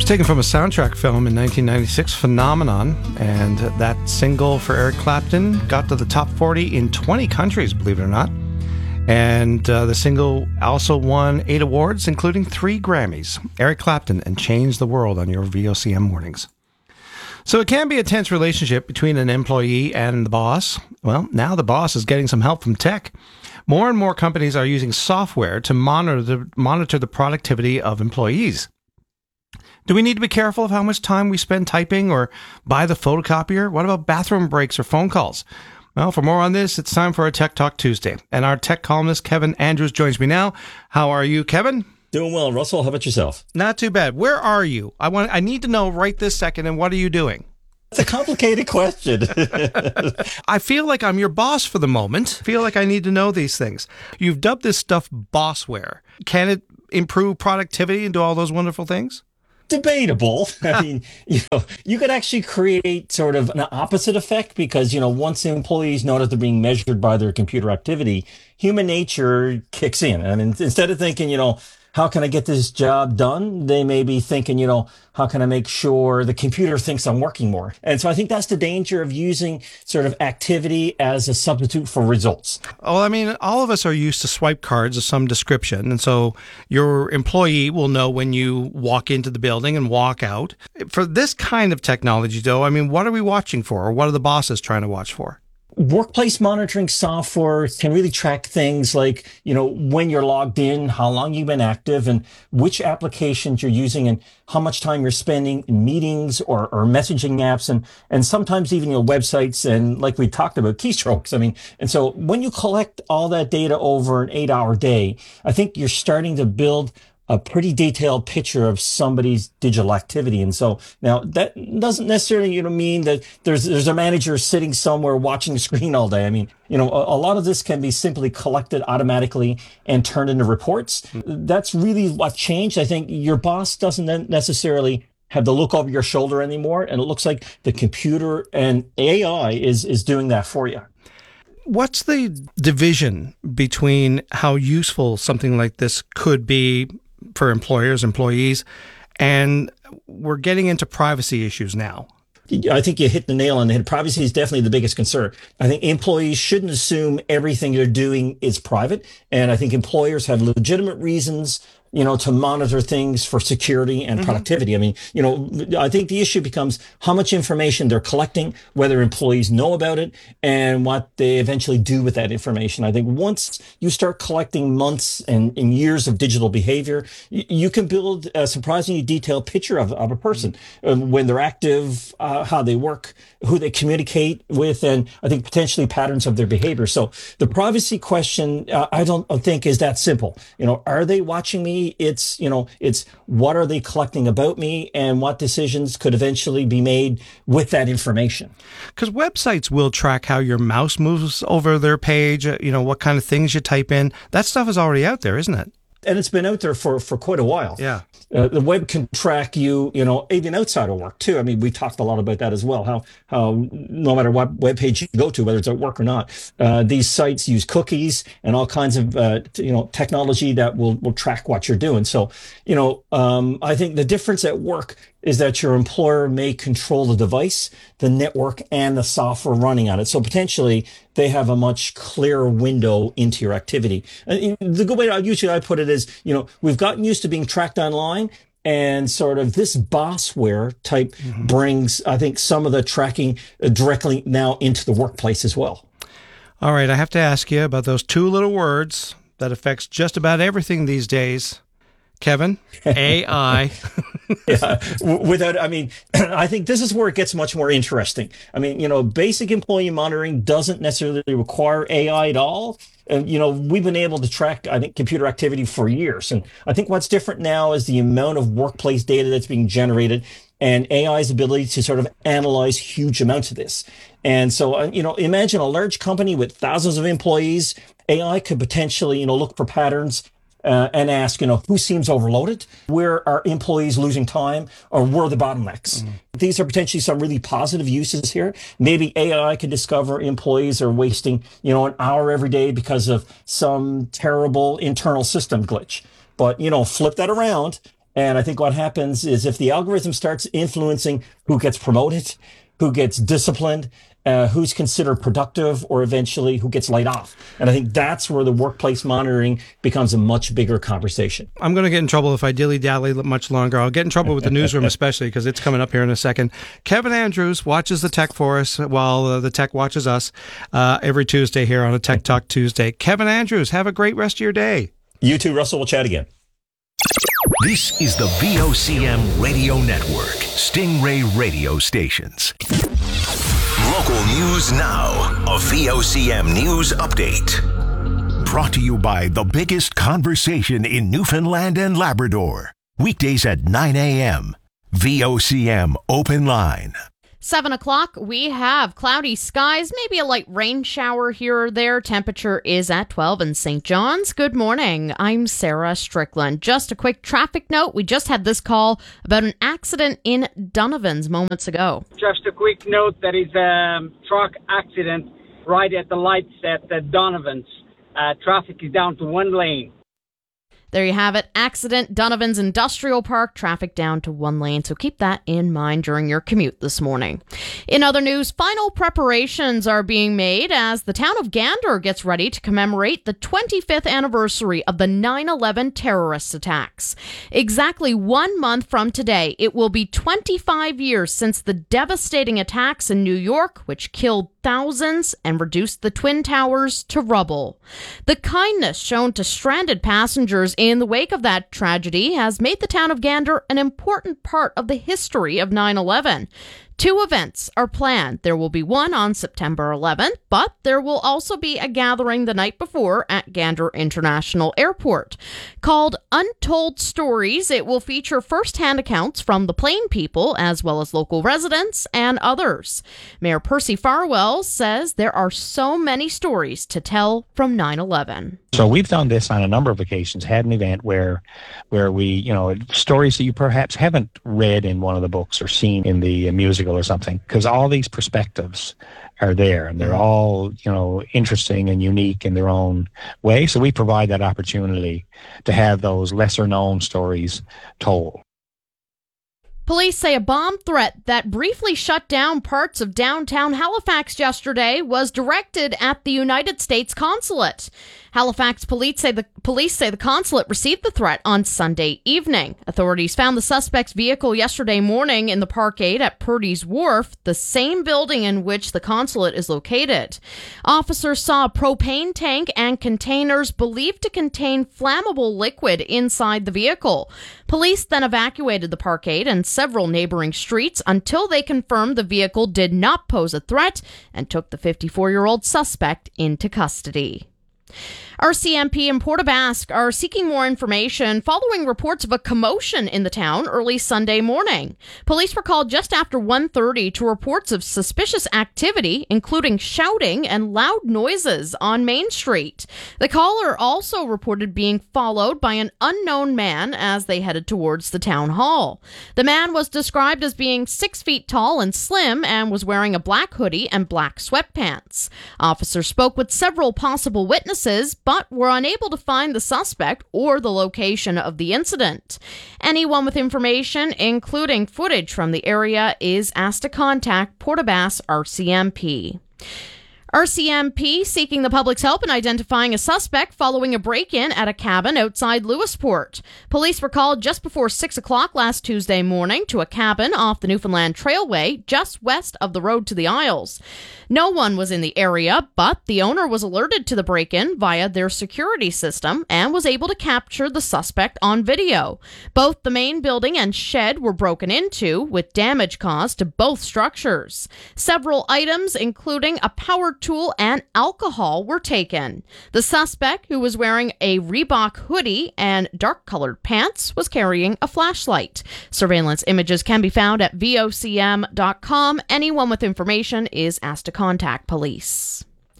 Taken from a soundtrack film in 1996, Phenomenon, and that single for Eric Clapton got to the top 40 in 20 countries, believe it or not. And the single also won 8 awards, including 3 Grammys. Eric Clapton and Change the World on your VOCM mornings. So it can be a tense relationship between an employee and the boss. Well, now the boss is getting some help from tech. More and more companies are using software to monitor the productivity of employees. Do we need to be careful of how much time we spend typing or by the photocopier? What about bathroom breaks or phone calls? Well, for more on this, it's time for a Tech Talk Tuesday. And our tech columnist, Kevin Andrews, joins me now. How are you, Kevin? Doing well, Russell. How about yourself? Not too bad. Where are you? I need to know right this second, and what are you doing? It's a complicated question. I feel like I'm your boss for the moment. I feel like I need to know these things. You've dubbed this stuff bossware. Can it improve productivity and do all those wonderful things? Debatable. I mean, you could actually create sort of an opposite effect because, once employees know that they're being measured by their computer activity, human nature kicks in. I mean, instead of thinking, how can I get this job done? They may be thinking, how can I make sure the computer thinks I'm working more? And so I think that's the danger of using sort of activity as a substitute for results. Well, I mean, all of us are used to swipe cards of some description. And so your employee will know when you walk into the building and walk out. For this kind of technology, though, I mean, what are we watching for? Or what are the bosses trying to watch for? Workplace monitoring software can really track things like, when you're logged in, how long you've been active, and which applications you're using, and how much time you're spending in meetings or messaging apps, and sometimes even websites, and like we talked about, keystrokes. I mean, and so when you collect all that data over an 8-hour day, I think you're starting to build a pretty detailed picture of somebody's digital activity. And so now that doesn't necessarily, mean that there's a manager sitting somewhere watching the screen all day. I mean, a lot of this can be simply collected automatically and turned into reports. That's really what changed. I think your boss doesn't necessarily have the look over your shoulder anymore. And it looks like the computer and AI is doing that for you. What's the division between how useful something like this could be for employers, employees, and we're getting into privacy issues now? I think you hit the nail on the head. Privacy is definitely the biggest concern. I think employees shouldn't assume everything they're doing is private. And I think employers have legitimate reasons to monitor things for security and productivity. I mean, I think the issue becomes how much information they're collecting, whether employees know about it, and what they eventually do with that information. I think once you start collecting months and years of digital behavior, you can build a surprisingly detailed picture of a person, when they're active, how they work, who they communicate with, and I think potentially patterns of their behavior. So the privacy question, I don't think is that simple. Are they watching me? It's what are they collecting about me, and what decisions could eventually be made with that information. Because websites will track how your mouse moves over their page, what kind of things you type in. That stuff is already out there, isn't it? And it's been out there for quite a while. Yeah. The web can track you, even outside of work too. I mean, we talked a lot about that as well. How no matter what web page you go to, whether it's at work or not, these sites use cookies and all kinds of, technology that will track what you're doing. So, I think the difference at work is that your employer may control the device, the network, and the software running on it. So potentially they have a much clearer window into your activity. And the good way I put it is, we've gotten used to being tracked online, and sort of this bossware type brings, I think, some of the tracking directly now into the workplace as well. All right. I have to ask you about those 2 little words that affects just about everything these days. Kevin, AI. I think this is where it gets much more interesting. I mean, basic employee monitoring doesn't necessarily require AI at all. And, we've been able to track, I think, computer activity for years. And I think what's different now is the amount of workplace data that's being generated, and AI's ability to sort of analyze huge amounts of this. And so, imagine a large company with thousands of employees. AI could potentially, look for patterns and ask, who seems overloaded? Where are employees losing time? Or where are the bottlenecks? These are potentially some really positive uses here. Maybe AI can discover employees are wasting, an hour every day because of some terrible internal system glitch. But, flip that around And I think what happens is if the algorithm starts influencing who gets promoted, who gets disciplined, who's considered productive, or eventually who gets laid off. And I think that's where the workplace monitoring becomes a much bigger conversation. I'm going to get in trouble if I dilly-dally much longer. I'll get in trouble with the newsroom, especially because it's coming up here in a second. Kevin Andrews watches the tech for us while the tech watches us every Tuesday here on a Tech Talk Tuesday. Kevin Andrews, have a great rest of your day. You too, Russell. We'll chat again. This is the VOCM Radio Network, Stingray radio stations. Local news now, a VOCM news update. Brought to you by the biggest conversation in Newfoundland and Labrador. Weekdays at 9 a.m. VOCM Open Line. 7 o'clock, we have cloudy skies, maybe a light rain shower here or there. Temperature is at 12 in St. John's. Good morning. I'm Sarah Strickland. Just a quick traffic note. We just had this call about an accident in Donovan's moments ago. Just a quick note, there is a truck accident right at the lights at Donovan's. Traffic is down to one lane. There you have it. Accident, Donovan's Industrial Park, traffic down to one lane. So keep that in mind during your commute this morning. In other news, final preparations are being made as the town of Gander gets ready to commemorate the 25th anniversary of the 9/11 terrorist attacks. Exactly 1 month from today, it will be 25 years since the devastating attacks in New York, which killed thousands and reduced the Twin Towers to rubble. The kindness shown to stranded passengers in the wake of that tragedy has made the town of Gander an important part of the history of 9/11. 2 events are planned. There will be one on September 11th, but there will also be a gathering the night before at Gander International Airport. Called Untold Stories, it will feature first-hand accounts from the Plain people as well as local residents and others. Mayor Percy Farwell says there are so many stories to tell from 9/11. So we've done this on a number of occasions, had an event where we, stories that you perhaps haven't read in one of the books or seen in the musical or something, because all these perspectives are there and they're all, interesting and unique in their own way. So we provide that opportunity to have those lesser known stories told. Police say a bomb threat that briefly shut down parts of downtown Halifax yesterday was directed at the United States consulate. Halifax police say the consulate received the threat on Sunday evening. Authorities found the suspect's vehicle yesterday morning in the parkade at Purdy's Wharf, the same building in which the consulate is located. Officers saw a propane tank and containers believed to contain flammable liquid inside the vehicle. Police then evacuated the parkade and several neighboring streets until they confirmed the vehicle did not pose a threat and took the 54-year-old suspect into custody. RCMP and Port aux Basques are seeking more information following reports of a commotion in the town early Sunday morning. Police were called just after 1:30 to reports of suspicious activity, including shouting and loud noises on Main Street. The caller also reported being followed by an unknown man as they headed towards the town hall. The man was described as being 6 feet tall and slim and was wearing a black hoodie and black sweatpants. Officers spoke with several possible witnesses, but were unable to find the suspect or the location of the incident. Anyone with information, including footage from the area, is asked to contact Port aux Basques RCMP. RCMP seeking the public's help in identifying a suspect following a break-in at a cabin outside Lewisport. Police were called just before 6 o'clock last Tuesday morning to a cabin off the Newfoundland Trailway just west of the road to the Isles. No one was in the area, but the owner was alerted to the break-in via their security system and was able to capture the suspect on video. Both the main building and shed were broken into, with damage caused to both structures. Several items, including a power tool and alcohol, were taken. The suspect, who was wearing a Reebok hoodie and dark-colored pants, was carrying a flashlight. Surveillance images can be found at vocm.com. Anyone with information is asked to contact police.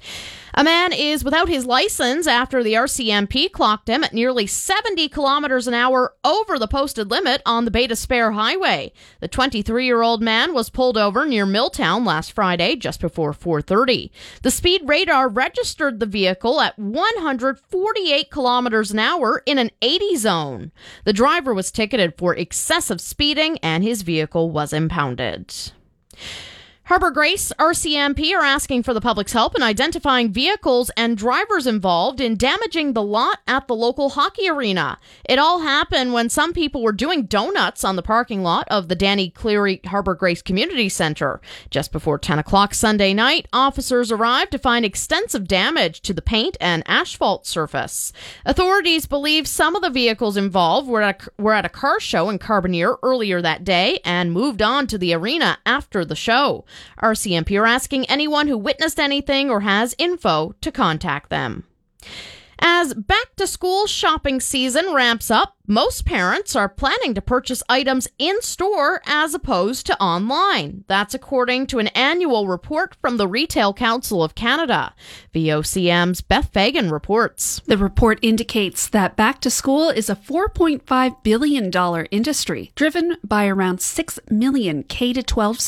A man is without his license after the RCMP clocked him at nearly 70 kilometers an hour over the posted limit on the Bay d'Espoir Highway. The 23-year-old man was pulled over near Milltown last Friday, just before 4:30. The speed radar registered the vehicle at 148 kilometers an hour in an 80 zone. The driver was ticketed for excessive speeding and his vehicle was impounded. Harbour Grace RCMP are asking for the public's help in identifying vehicles and drivers involved in damaging the lot at the local hockey arena. It all happened when some people were doing donuts on the parking lot of the Danny Cleary Harbour Grace Community Centre. Just before 10 o'clock Sunday night, officers arrived to find extensive damage to the paint and asphalt surface. Authorities believe some of the vehicles involved were at a car show in Carbonear earlier that day and moved on to the arena after the show. RCMP are asking anyone who witnessed anything or has info to contact them. As back-to-school shopping season ramps up, most parents are planning to purchase items in-store as opposed to online. That's according to an annual report from the Retail Council of Canada. VOCM's Beth Fagan reports. The report indicates that back-to-school is a $4.5 billion industry, driven by around 6 million K-12